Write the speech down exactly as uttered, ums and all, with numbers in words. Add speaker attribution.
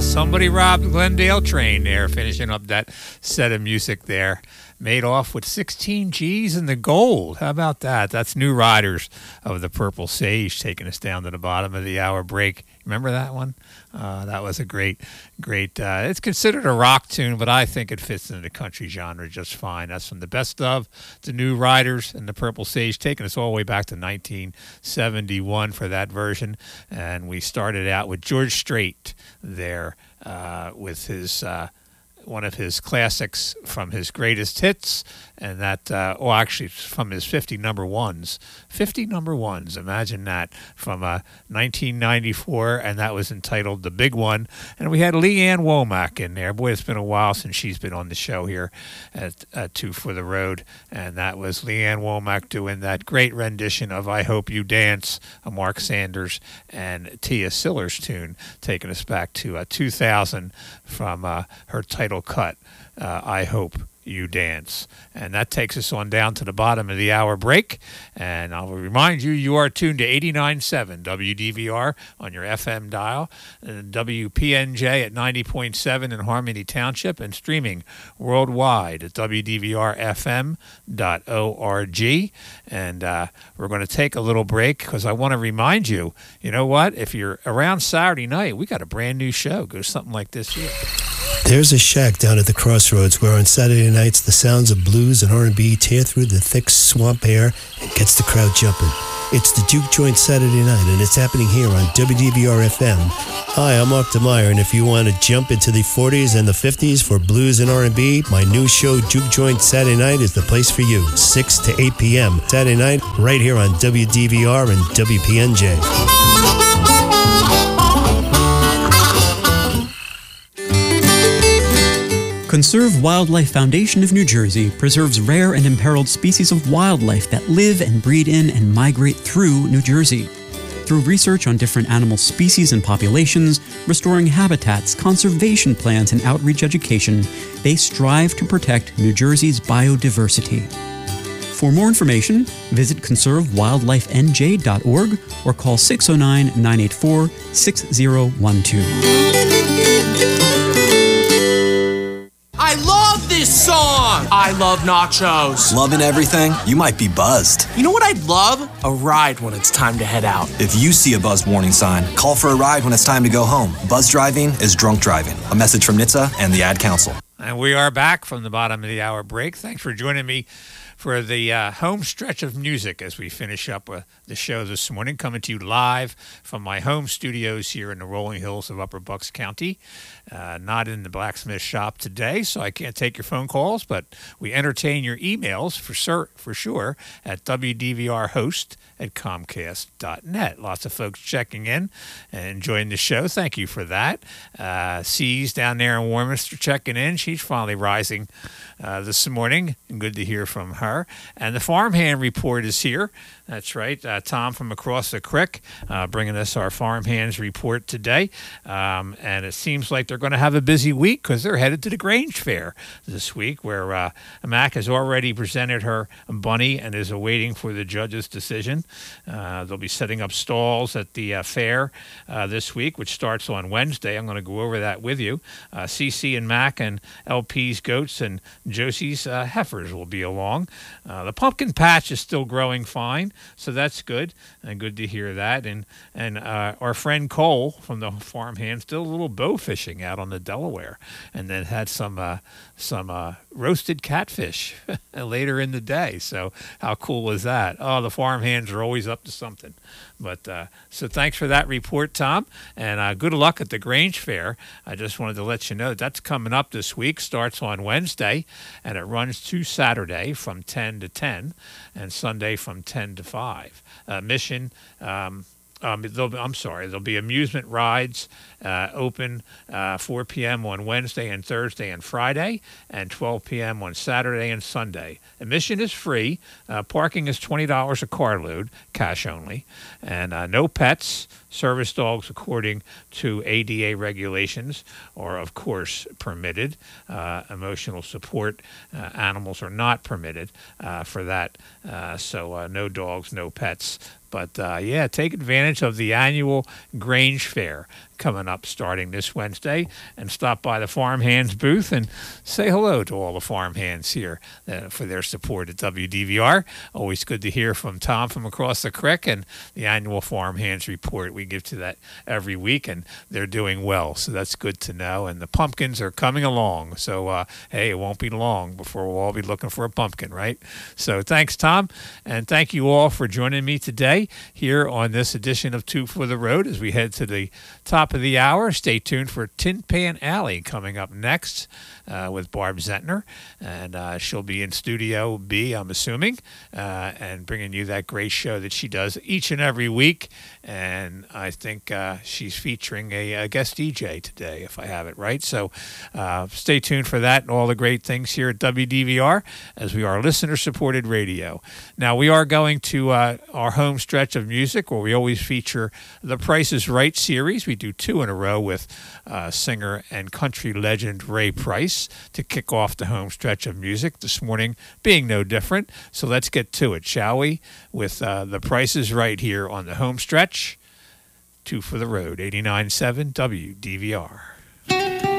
Speaker 1: Somebody Robbed Glendale Train there, finishing up that set of music there. Made off with sixteen G's in the gold. How about that? That's New Riders of the Purple Sage taking us down to the bottom of the hour break. Remember that one? Uh, that was a great, great, uh, it's considered a rock tune, but I think it fits into the country genre just fine. That's from the best of the New Riders and the Purple Sage, taking us all the way back to nineteen seventy-one for that version. And we started out with George Strait there uh, with his... Uh, one of his classics from his greatest hits, and that, uh, oh, actually, from his fifty number ones. fifty number ones, imagine that, from uh, nineteen ninety-four, and that was entitled The Big One. And we had Leanne Womack in there. Boy, it's been a while since she's been on the show here at uh, Two for the Road, and that was Leanne Womack doing that great rendition of I Hope You Dance, a Mark Sanders and Tia Sillers tune, taking us back to uh, two thousand from uh, her title cut, uh, I Hope You Dance. And that takes us on down to the bottom of the hour break. And I'll remind you, you are tuned to eighty-nine point seven W D V R on your F M dial, and W P N J at ninety point seven in Harmony Township, and streaming worldwide at W D V R F M dot org. And uh, we're going to take a little break because I want to remind you, you know what? If you're around Saturday night, we got a brand new show. Go something like this here.
Speaker 2: There's a shack down at the crossroads where on Saturday nights the sounds of blues and R and B tear through the thick swamp air and gets the crowd jumping. It's the Juke Joint Saturday night, and it's happening here on W D V R F M. Hi, I'm Mark DeMeyer, and if you want to jump into the forties and the fifties for blues and R and B, my new show, Juke Joint Saturday Night, is the place for you. six to eight p.m. Saturday night, right here on W D V R and W P N J.
Speaker 3: Conserve Wildlife Foundation of New Jersey preserves rare and imperiled species of wildlife that live and breed in and migrate through New Jersey. Through research on different animal species and populations, restoring habitats, conservation plans, and outreach education, they strive to protect New Jersey's biodiversity. For more information, visit conserve wildlife n j dot org or call six oh nine, nine eight four, six oh one two.
Speaker 4: I love this song! I love nachos.
Speaker 5: Loving everything? You might be buzzed.
Speaker 4: You know what I'd love? A ride when it's time to head out.
Speaker 5: If you see a buzzed warning sign, call for a ride when it's time to go home. Buzz driving is drunk driving. A message from N H T S A and the Ad Council.
Speaker 1: And we are back from the bottom of the hour break. Thanks for joining me for the uh, home stretch of music as we finish up with the show this morning, coming to you live from my home studios here in the rolling hills of Upper Bucks County. Uh, not in the blacksmith shop today, so I can't take your phone calls, but we entertain your emails for sur- for sure at W D V R host at comcast dot net. Lots of folks checking in and enjoying the show. Thank you for that. Uh, C's down there in Warminster checking in. She's finally rising uh, this morning, and good to hear from her. And the farmhand report is here. That's right. Uh, Tom from across the creek uh, bringing us our farmhands report today. Um, and it seems like they're going to have a busy week because they're headed to the Grange Fair this week, where uh, Mac has already presented her bunny and is awaiting for the judge's decision. Uh, they'll be setting up stalls at the uh, fair uh, this week, which starts on Wednesday. I'm going to go over that with you. Uh, C C and Mac and L P's goats and Josie's uh, heifers will be along. Uh, the pumpkin patch is still growing fine, so that's good, and good to hear that. And and uh, our friend Cole from the farmhand still a little bow fishing out on the Delaware, and then had some uh, some uh, roasted catfish later in the day. So how cool is that? Oh, the farmhands are always up to something. But uh, so thanks for that report, Tom, and uh, good luck at the Grange Fair. I just wanted to let you know that that's coming up this week. Starts on Wednesday, and it runs to Saturday from ten to ten, and Sunday from ten to five. Uh, mission. Um, Um, be, I'm sorry, there'll be amusement rides uh, open uh, four p.m. on Wednesday and Thursday and Friday, and twelve p.m. on Saturday and Sunday. Admission is free. Uh, parking is twenty dollars a carload, cash only, and uh, no pets. Service dogs, according to A D A regulations, are, of course, permitted. Uh, emotional support uh, animals are not permitted uh, for that. Uh, so uh, no dogs, no pets. But, uh, yeah, take advantage of the annual Grange Fair coming up starting this Wednesday, and stop by the Farm Hands booth and say hello to all the farm hands here uh, for their support at W D V R. Always good to hear from Tom from across the creek, and the annual Farm Hands report. We give to that every week, and they're doing well, so that's good to know. And the pumpkins are coming along, so, uh, hey, it won't be long before we'll all be looking for a pumpkin, right? So thanks, Tom, and thank you all for joining me today here on this edition of Two for the Road as we head to the top of the hour. Stay tuned for Tin Pan Alley coming up next uh, with Barb Zentner, and uh, she'll be in Studio B, I'm assuming, uh, and bringing you that great show that she does each and every week. And I think uh, she's featuring a, a guest D J today, if I have it right. So uh, stay tuned for that and all the great things here at W D V R, as we are listener-supported radio. Now, we are going to uh, our home stretch of music, where we always feature the Price is Right series. We do two in a row with uh, singer and country legend Ray Price to kick off the home stretch of music, this morning being no different. So let's get to it, shall we? With uh, the Price is Right here on the home stretch. Two for the Road, eighty-nine point seven W D V R.